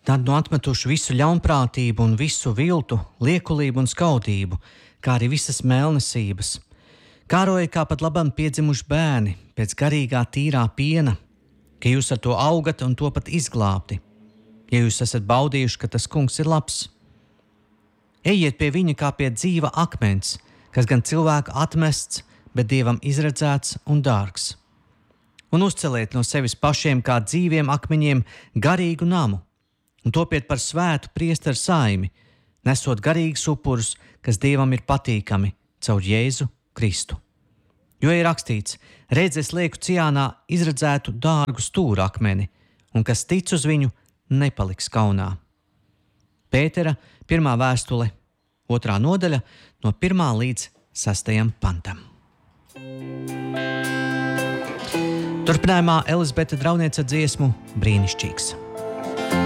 Tad nu atmetuši visu ļaunprātību un visu viltu, liekulību un skaudību, kā arī visas mēlnesības. Kārojiet kā pat labam piedzimuši bērni, pēc garīgā tīrā piena, ka jūs ar to augat un to pat izglābti, ja jūs esat baudījuši, ka tas kungs ir labs. Ejiet pie viņa kā pie dzīva akmens, kas gan cilvēka atmests, bet Dievam izredzēts un dārgs. Un uzceliet no sevis pašiem kā dzīviem akmeņiem garīgu namu, un topiet par svētu priesteru saimi, nesot garīgus upurus, kas Dievam ir patīkami, caur Jēzu Kristu. Jo ir rakstīts, redz, es lieku Ciānā izredzētu dārgu stūra akmeni, un kas tic uz viņu, nepaliks kaunā. Pētera 1. vēstule, 2. nodaļa, no 1. līdz 6. pantam. Turpinājumā Elizabete Drauniece dziesmu Brīnišķīgs.